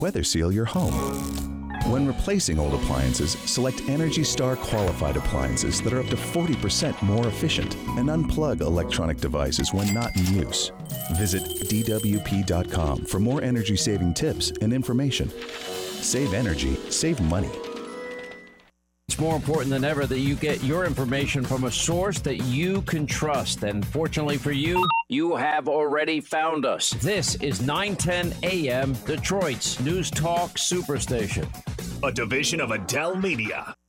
Weather seal your home. When replacing old appliances, select Energy Star qualified appliances that are up to 40% more efficient and unplug electronic devices when not in use. Visit DWP.com for more energy-saving tips and information. Save energy, save money. It's more important than ever that you get your information from a source that you can trust. And fortunately for you, you have already found us. This is 910 AM, Detroit's News Talk Superstation. A division of Adele Media.